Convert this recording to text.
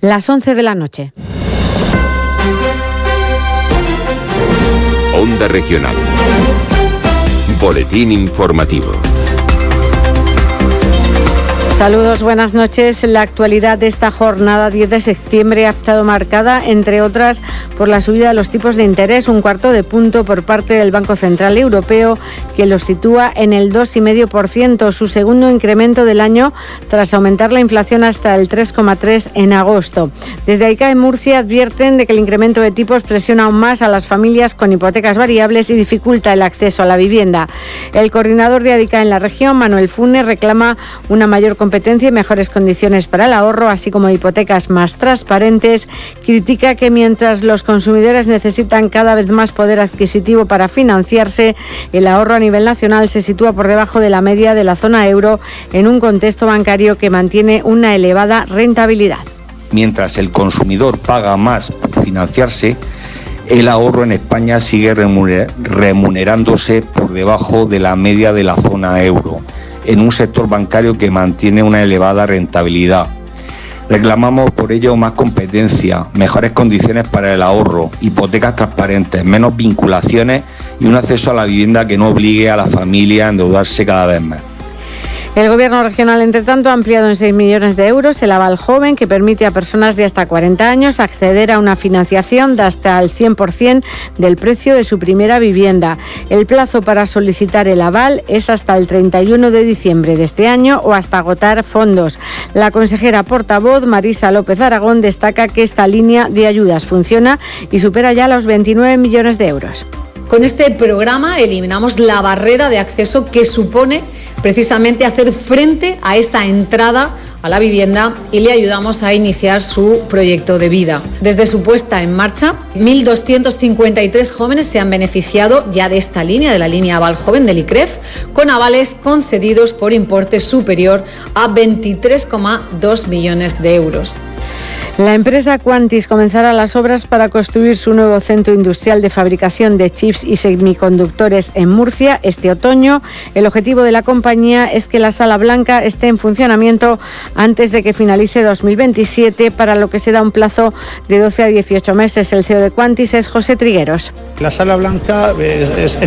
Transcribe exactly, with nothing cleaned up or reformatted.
Las once de la noche. Onda Regional. Boletín informativo. Saludos, buenas noches. La actualidad de esta jornada diez de septiembre ha estado marcada, entre otras, por la subida de los tipos de interés, un cuarto de punto por parte del Banco Central Europeo, que los sitúa en el dos coma cinco por ciento, su segundo incremento del año, tras aumentar la inflación hasta el tres coma tres por ciento en agosto. Desde AICA en Murcia advierten de que el incremento de tipos presiona aún más a las familias con hipotecas variables y dificulta el acceso a la vivienda. El coordinador de AICA en la región, Manuel Funes, reclama una mayor competencia competencia y mejores condiciones para el ahorro, así como hipotecas más transparentes. Critica que mientras los consumidores necesitan cada vez más poder adquisitivo para financiarse, el ahorro a nivel nacional se sitúa por debajo de la media de la zona euro en un contexto bancario que mantiene una elevada rentabilidad. Mientras el consumidor paga más por financiarse, el ahorro en España sigue remunerándose por debajo de la media de la zona euro, en un sector bancario que mantiene una elevada rentabilidad. Reclamamos por ello más competencia, mejores condiciones para el ahorro, hipotecas transparentes, menos vinculaciones y un acceso a la vivienda que no obligue a la familia a endeudarse cada vez más. El Gobierno regional, entre tanto, ha ampliado en seis millones de euros el aval joven, que permite a personas de hasta cuarenta años acceder a una financiación de hasta el cien por ciento del precio de su primera vivienda. El plazo para solicitar el aval es hasta el treinta y uno de diciembre de este año o hasta agotar fondos. La consejera portavoz, Marisa López Aragón, destaca que esta línea de ayudas funciona y supera ya los veintinueve millones de euros. Con este programa eliminamos la barrera de acceso que supone precisamente hacer frente a esta entrada a la vivienda y le ayudamos a iniciar su proyecto de vida. Desde su puesta en marcha, mil doscientos cincuenta y tres jóvenes se han beneficiado ya de esta línea, de la línea Aval Joven del I C R E F, con avales concedidos por importe superior a veintitrés coma dos millones de euros. La empresa Quantis comenzará las obras para construir su nuevo centro industrial de fabricación de chips y semiconductores en Murcia este otoño. El objetivo de la compañía es que la Sala Blanca esté en funcionamiento antes de que finalice dos mil veintisiete, para lo que se da un plazo de doce a dieciocho meses. El C E O de Quantis es José Trigueros. La Sala Blanca es, es